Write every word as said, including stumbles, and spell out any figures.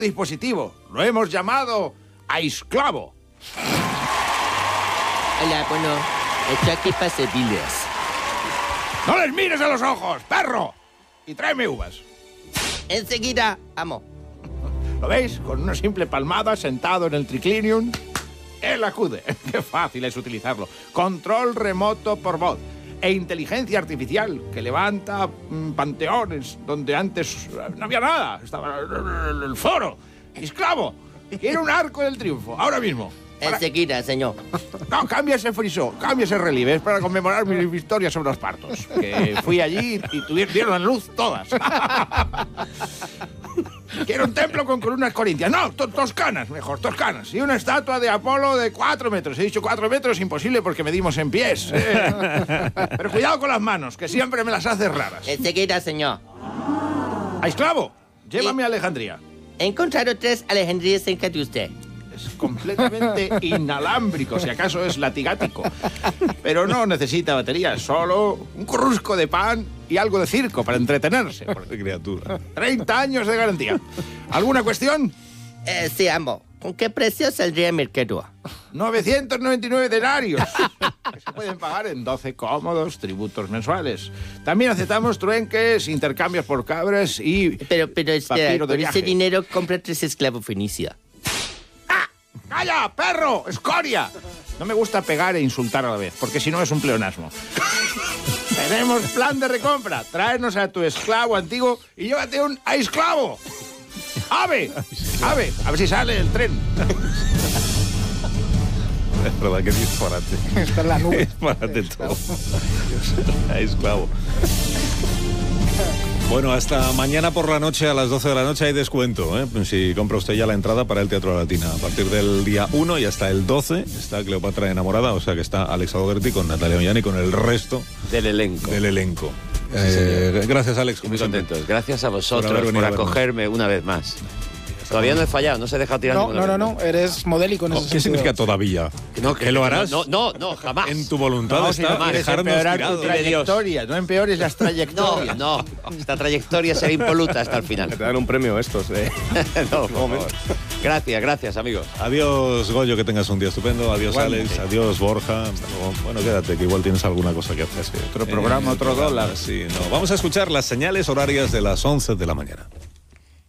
dispositivo. Lo hemos llamado Aisclavo. Hola, bueno, estoy aquí para servirles. ¡No les mires a los ojos, perro! Y tráeme uvas. Enseguida, amo. ¿Lo veis? Con una simple palmada, sentado en el triclinium, él acude. ¡Qué fácil es utilizarlo! Control remoto por voz e inteligencia artificial que levanta mm, panteones donde antes no había nada. Estaba el, el foro. Esclavo. Quiere un arco del triunfo, ahora mismo. Para... Enseguida, señor. No, cambia ese frisó, cambia ese relieve. Es para conmemorar mi victoria sobre los partos. Que fui allí y tuvieron, dieron la luz todas. Quiero un templo con columnas corintias. No, to toscanas, mejor, toscanas. Y una estatua de Apolo de cuatro metros. He dicho cuatro metros, imposible porque medimos en pies. Eh. Pero cuidado con las manos, que siempre me las haces raras. Enseguida, señor. ¡A esclavo! Llévame a Alejandría. He encontrado tres Alejandrías cerca de usted. Es completamente inalámbrico, si acaso es latigático. Pero no necesita batería, solo un corrusco de pan y algo de circo para entretenerse. Qué criatura. treinta años de garantía. ¿Alguna cuestión? Eh, sí, amo. ¿Con qué precio saldría el mercado? novecientos noventa y nueve denarios. Que se pueden pagar en doce cómodos tributos mensuales. También aceptamos truenques, intercambios por cabras y... Pero, pero espera, papiro de con viaje. ese dinero compra tres esclavos fenicios. ¡Calla, perro! ¡Escoria! No me gusta pegar e insultar a la vez, porque si no es un pleonasmo. Tenemos plan de recompra. Tráenos a tu esclavo antiguo y llévate un esclavo. ¡Ave! ¡Ave! A ver si sale el tren. Es verdad que disparate. Está en la nube. Disparate todo. Esclavo. Bueno, hasta mañana por la noche, a las doce de la noche, hay descuento, ¿eh? Si compra usted ya la entrada para el Teatro Latina. A partir del día uno y hasta el doce está Cleopatra enamorada, o sea que está Alex Doherty con Natalia Ollán y con el resto del elenco. Del elenco. Eh, gracias, Alex. Muy contentos. Gracias a vosotros por, por, por acogerme una vez más. Todavía no he fallado, no se deja tirar No, ninguna no, no, vez. no, eres modélico en Oh, ese ¿Qué sentido. significa todavía? No, que ¿Que lo harás? No, no, no, jamás. En tu voluntad No, está si no quieres dejarnos empeorar tirados. tu trayectoria, no empeores las No, trayectorias. no, esta trayectoria será impoluta hasta el final. Te dan un premio estos, ¿eh? No, por favor. Gracias, gracias, amigos. Adiós, Goyo, que tengas un día estupendo. Adiós, Igualmente. Alex. Adiós, Borja. Bueno, quédate, que igual tienes alguna cosa que hacer. Otro programa, otro dólar. Sí, no. Vamos a escuchar las señales horarias de las once de la mañana.